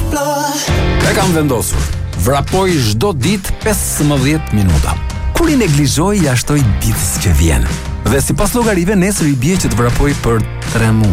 E kam vendosur. Vrapoj çdo ditë 15 minuta. Kur I neglizhoj, I ashtoj ditës që vjen. Dhe sipas llogarive nesër I bie që të vrapoj për 3 muaj.